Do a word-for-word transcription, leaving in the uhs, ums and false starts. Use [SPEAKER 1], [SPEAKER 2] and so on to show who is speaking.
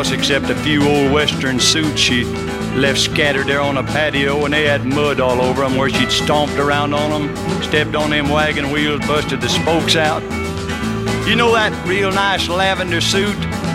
[SPEAKER 1] house except a few old western suits she left scattered there on a patio, and they had mud all over them where she'd stomped around on them, stepped on them wagon wheels, busted the spokes out. You know that real nice lavender suit